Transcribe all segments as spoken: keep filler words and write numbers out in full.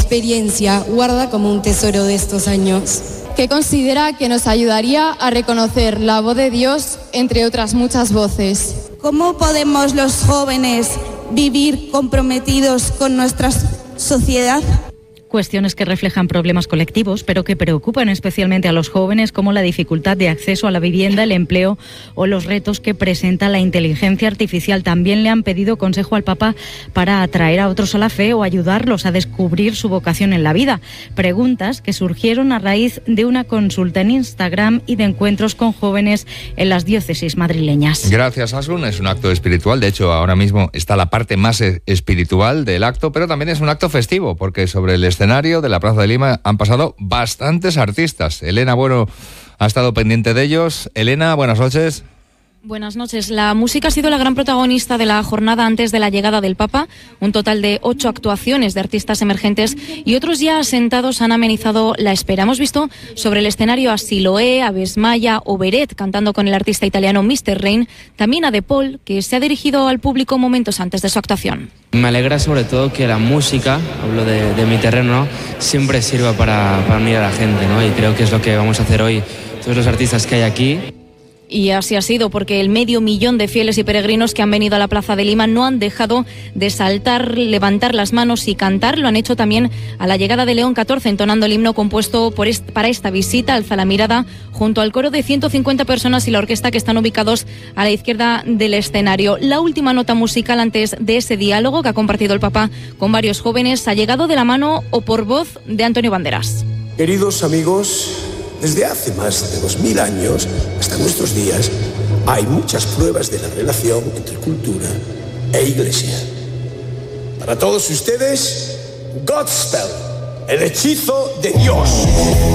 experiencia guarda como un tesoro de estos años, que considera que nos ayudaría a reconocer la voz de Dios entre otras muchas voces. ¿Cómo podemos los jóvenes vivir comprometidos con nuestra sociedad? Cuestiones que reflejan problemas colectivos, pero que preocupan especialmente a los jóvenes, como la dificultad de acceso a la vivienda, el empleo o los retos que presenta la inteligencia artificial. También le han pedido consejo al Papa para atraer a otros a la fe o ayudarlos a descubrir su vocación en la vida. Preguntas que surgieron a raíz de una consulta en Instagram y de encuentros con jóvenes en las diócesis madrileñas. Gracias, Asun. Es un acto espiritual. De hecho, ahora mismo está la parte más espiritual del acto, pero también es un acto festivo, porque sobre el escenario de la Plaza de Lima han pasado bastantes artistas. Elena Bueno ha estado pendiente de ellos. Elena, buenas noches. Buenas noches. La música ha sido la gran protagonista de la jornada antes de la llegada del Papa. Un total de ocho actuaciones de artistas emergentes y otros ya asentados han amenizado la espera. Hemos visto sobre el escenario a Siloé, a Besmaya o Beret cantando con el artista italiano míster Rain, también a De Paul, que se ha dirigido al público momentos antes de su actuación. Me alegra sobre todo que la música, hablo de, de mi terreno, siempre sirva para, para unir a la gente, ¿no? Y creo que es lo que vamos a hacer hoy todos los artistas que hay aquí. Y así ha sido, porque el medio millón de fieles y peregrinos que han venido a la Plaza de Lima no han dejado de saltar, levantar las manos y cantar. Lo han hecho también a la llegada de León catorce, entonando el himno compuesto por est- para esta visita. Alza la mirada junto al coro de ciento cincuenta personas y la orquesta que están ubicados a la izquierda del escenario. La última nota musical antes de ese diálogo que ha compartido el Papa con varios jóvenes ha llegado de la mano o por voz de Antonio Banderas. Queridos amigos, desde hace más de dos mil años hasta nuestros días hay muchas pruebas de la relación entre cultura e iglesia. Para todos ustedes, Godspell, el hechizo de Dios.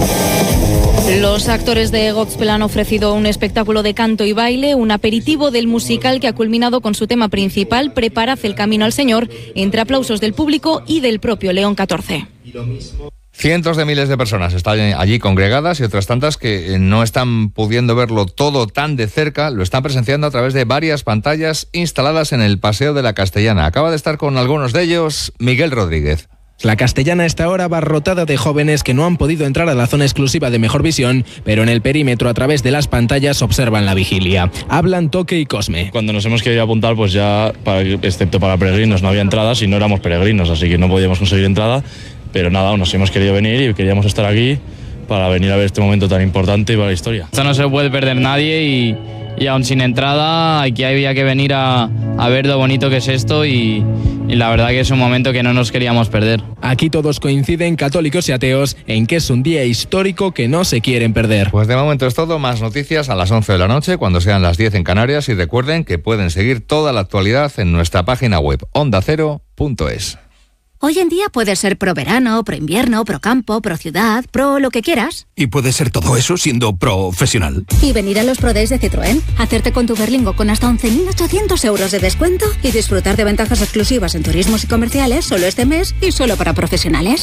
Los actores de Godspell han ofrecido un espectáculo de canto y baile, un aperitivo del musical que ha culminado con su tema principal, Preparad el camino al Señor, entre aplausos del público y del propio León catorce. Cientos de miles de personas están allí congregadas y otras tantas que no están pudiendo verlo todo tan de cerca, lo están presenciando a través de varias pantallas instaladas en el Paseo de la Castellana. Acaba de estar con algunos de ellos Miguel Rodríguez. La Castellana está ahora abarrotada de jóvenes que no han podido entrar a la zona exclusiva de Mejor Visión, pero en el perímetro a través de las pantallas observan la vigilia. Hablan Toque y Cosme. Cuando nos hemos querido apuntar, pues ya, para, excepto para peregrinos, no había entradas y no éramos peregrinos, así que no podíamos conseguir entrada. Pero nada, nos hemos querido venir y queríamos estar aquí para venir a ver este momento tan importante y para la historia. Esto no se lo puede perder nadie y, y aún sin entrada aquí había que venir a, a ver lo bonito que es esto y, y la verdad que es un momento que no nos queríamos perder. Aquí todos coinciden, católicos y ateos, en que es un día histórico que no se quieren perder. Pues de momento es todo, más noticias a las once de la noche, cuando sean las diez en Canarias, y recuerden que pueden seguir toda la actualidad en nuestra página web onda cero punto es. Hoy en día puedes ser pro verano, pro invierno, pro campo, pro ciudad, pro lo que quieras. Y puedes ser todo eso siendo profesional. Y venir a los Pro Days de Citroën, hacerte con tu Berlingo con hasta once mil ochocientos euros de descuento y disfrutar de ventajas exclusivas en turismos y comerciales solo este mes y solo para profesionales.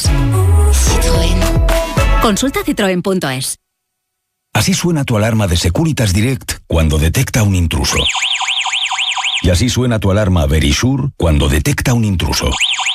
Citroën. Consulta citroen punto es. Así suena tu alarma de Securitas Direct cuando detecta un intruso. Y así suena tu alarma Verisure cuando detecta un intruso.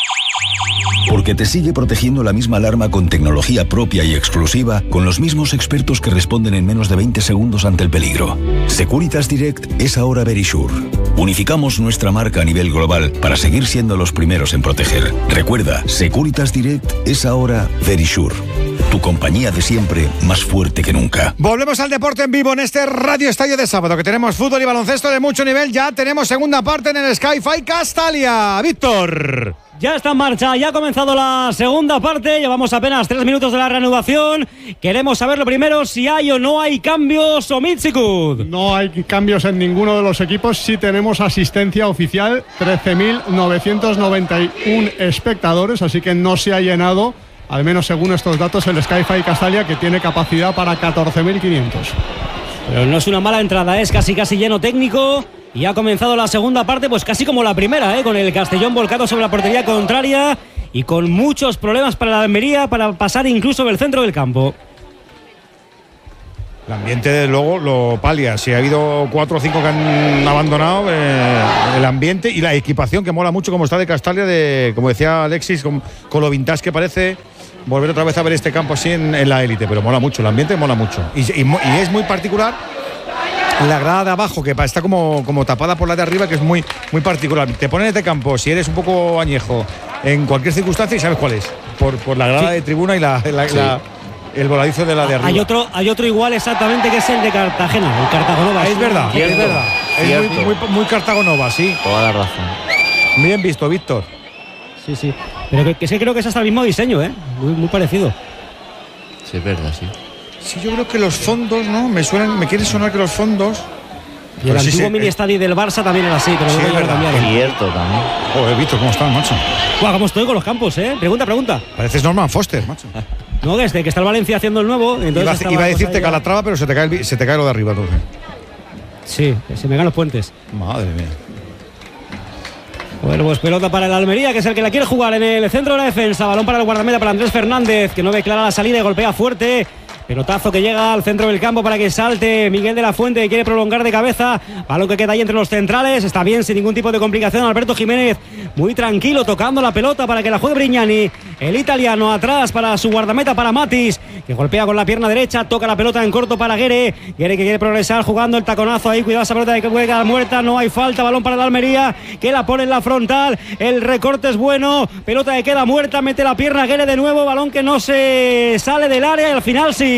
Porque te sigue protegiendo la misma alarma con tecnología propia y exclusiva, con los mismos expertos que responden en menos de veinte segundos ante el peligro. Securitas Direct es ahora Verisure. Unificamos nuestra marca a nivel global para seguir siendo los primeros en proteger. Recuerda, Securitas Direct es ahora Verisure. Tu compañía de siempre, más fuerte que nunca. Volvemos al deporte en vivo en este Radio Estadio de sábado, que tenemos fútbol y baloncesto de mucho nivel. Ya tenemos segunda parte en el Sky-Fi Castalia. Víctor. Ya está en marcha, ya ha comenzado la segunda parte, llevamos apenas tres minutos de la reanudación. Queremos saber lo primero, si hay o no hay cambios o Mitzikud. No hay cambios en ninguno de los equipos, sí tenemos asistencia oficial, trece mil novecientos noventa y uno espectadores, así que no se ha llenado, al menos según estos datos, el Sky-Fi Castalia, que tiene capacidad para catorce mil quinientos. Pero no es una mala entrada, es casi casi lleno técnico. Y ha comenzado la segunda parte, pues casi como la primera, ¿eh? Con el Castellón volcado sobre la portería contraria y con muchos problemas para la Almería para pasar incluso del centro del campo. El ambiente, desde luego, lo palia. Si ha habido cuatro o cinco que han abandonado, eh, el ambiente y la equipación, que mola mucho, como está de Castalia, de, como decía Alexis, con, con lo vintage que parece, volver otra vez a ver este campo así en, en la élite. Pero mola mucho, el ambiente mola mucho. Y, y, y es muy particular la grada de abajo, que está como, como tapada por la de arriba, que es muy, muy particular. Te ponen este campo, si eres un poco añejo, en cualquier circunstancia, y sabes cuál es. Por, por la grada sí. de tribuna y la... la, sí. la el voladizo de la de arriba. Hay otro, hay otro igual exactamente, que es el de Cartagena, el Cartagonova. Es verdad, cierto, es verdad. Es muy, muy, muy Cartagonova, sí. Toda la razón. Bien visto, Víctor. Sí, sí. Pero que, que sí creo que es hasta el mismo diseño, ¿eh? Muy, muy parecido. Sí, es verdad, sí. Sí, yo creo que los fondos, ¿no? Me suenan, me quiere sonar que los fondos. Y el antiguo sí, mini estadio del Barça también era así, pero sí, no es cambiar. Cierto también. Joder, Víctor, ¿cómo estás, macho? Guau, ¿cómo estoy con los campos, eh? Pregunta, pregunta. Pareces Norman Foster, macho. No, desde que está el Valencia haciendo el nuevo. Entonces iba, iba a decirte Calatrava, pero se te, cae el, se te cae lo de arriba, entonces. Sí, se me caen los puentes. Madre mía. Bueno, pues pelota para el Almería, que es el que la quiere jugar en el centro de la defensa. Balón para el guardameta, para Andrés Fernández, que no ve clara la salida y golpea fuerte. Pelotazo que llega al centro del campo para que salte Miguel de la Fuente, que quiere prolongar de cabeza. Balón que queda ahí entre los centrales. Está bien, sin ningún tipo de complicación. Alberto Jiménez muy tranquilo, tocando la pelota para que la juegue Brignani. El italiano atrás para su guardameta, para Matis, que golpea con la pierna derecha. Toca la pelota en corto para Guere. Guere que quiere progresar jugando el taconazo ahí. Cuidado esa pelota que juega muerta. No hay falta. Balón para el Almería, que la pone en la frontal. El recorte es bueno. Pelota que queda muerta. Mete la pierna Guere de nuevo. Balón que no se sale del área y al final sí.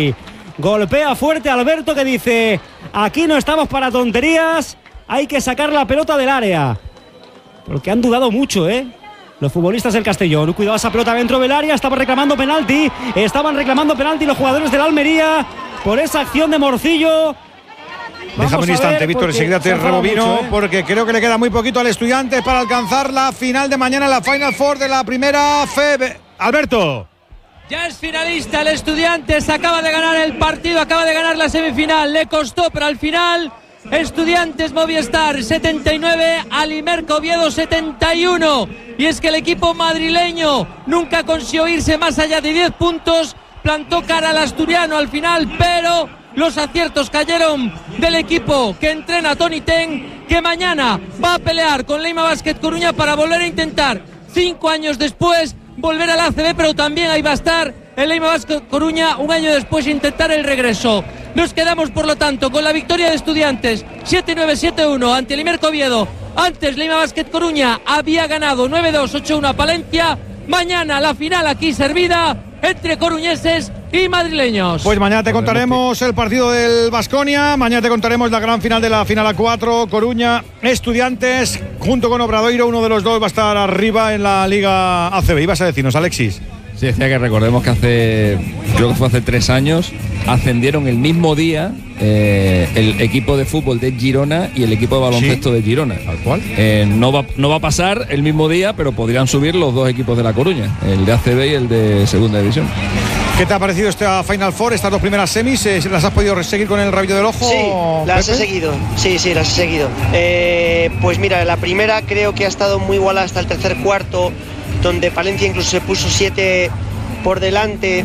Golpea fuerte Alberto, que dice: aquí no estamos para tonterías, hay que sacar la pelota del área. Porque han dudado mucho, ¿eh? Los futbolistas del Castellón. Cuidado esa pelota dentro del área. Estaban reclamando penalti. Estaban reclamando penalti los jugadores del Almería por esa acción de Morcillo. Déjame un instante, Víctor, enseguida te rebobino, mucho, ¿eh? Porque creo que le queda muy poquito al Estudiantes para alcanzar la final de mañana, la Final Four de la primera F E B. Alberto. Ya es finalista el Estudiantes, acaba de ganar el partido, acaba de ganar la semifinal, le costó, pero al final Estudiantes Movistar setenta y nueve, Alimerca Oviedo setenta y uno. Y es que el equipo madrileño nunca consiguió irse más allá de diez puntos, plantó cara al asturiano al final, pero los aciertos cayeron del equipo que entrena Toni Ten, que mañana va a pelear con Leima Basket Coruña para volver a intentar, cinco años después, volver a la A C B, pero también ahí va a estar el Leima Basket Coruña un año después intentar el regreso. Nos quedamos por lo tanto con la victoria de Estudiantes siete nueve siete uno ante el Alimerca Oviedo. Antes Leima Basket Coruña había ganado nueve dos ocho uno a Palencia. Mañana la final aquí servida entre coruñeses y madrileños. Pues mañana te contaremos el partido del Baskonia, mañana te contaremos la gran final de la final A cuatro, Coruña, Estudiantes, junto con Obradoiro, uno de los dos va a estar arriba en la Liga A C B. Ibas a decirnos, Alexis. Sí, decía que recordemos que hace, creo que fue hace tres años, ascendieron el mismo día eh, el equipo de fútbol de Girona y el equipo de baloncesto sí, de Girona. ¿Tal cual? Eh, no, va, no va a pasar el mismo día, pero podrían subir los dos equipos de La Coruña, el de A C B y el de Segunda División. ¿Qué te ha parecido esta Final Four, estas dos primeras semis? ¿Las has podido seguir con el rabillo del ojo? Sí, las Pepe? he seguido, sí, sí, las he seguido. Eh, pues mira, la primera creo que ha estado muy igualada hasta el tercer cuarto, donde Palencia incluso se puso siete por delante,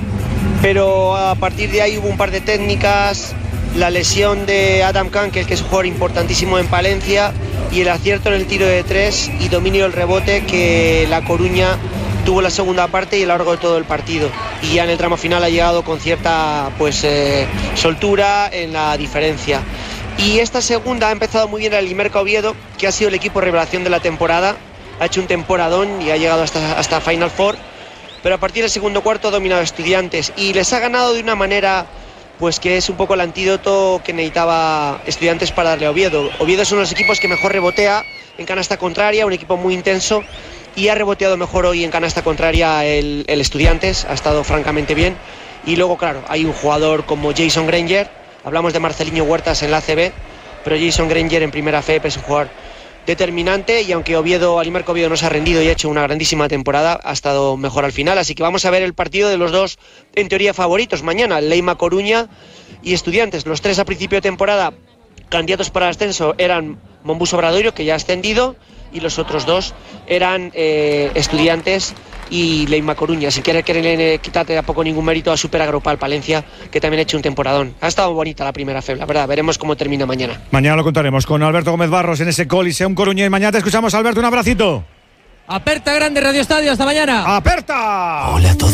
pero a partir de ahí hubo un par de técnicas, la lesión de Adam Kankel, que es un jugador importantísimo en Palencia, y el acierto en el tiro de tres y dominio del rebote que La Coruña tuvo la segunda parte y a lo largo de todo el partido, y ya en el tramo final ha llegado con cierta pues eh, soltura en la diferencia. Y esta segunda ha empezado muy bien el Alimerca Oviedo, que ha sido el equipo revelación de la temporada, ha hecho un temporadón y ha llegado hasta, hasta Final Four, pero a partir del segundo cuarto ha dominado Estudiantes y les ha ganado de una manera pues que es un poco el antídoto que necesitaba Estudiantes para darle a Oviedo. Oviedo es uno de los equipos que mejor rebotea en canasta contraria, un equipo muy intenso, y ha reboteado mejor hoy en canasta contraria el, el Estudiantes, ha estado francamente bien. Y luego, claro, hay un jugador como Jason Granger, hablamos de Marceliño Huertas en la A C B, pero Jason Granger en primera F E P es un jugador determinante, y aunque Oviedo, Alimerca Oviedo no se ha rendido y ha hecho una grandísima temporada, ha estado mejor al final. Así que vamos a ver el partido de los dos, en teoría, favoritos mañana, Leima Coruña y Estudiantes. Los tres a principio de temporada candidatos para el ascenso eran Monbus Obradoiro, que ya ha ascendido, y los otros dos eran eh, Estudiantes y Leima Coruña, sin querer querer quitarle tampoco ningún mérito a Superagropal Palencia, que también ha hecho un temporadón. Ha estado bonita la primera fe, la verdad. Veremos cómo termina mañana. Mañana lo contaremos con Alberto Gómez Barros en ese Coliseum Coruña. Y mañana te escuchamos, Alberto, un abracito. Aperta grande Radio Estadio, hasta mañana. ¡Aperta! Hola a todos.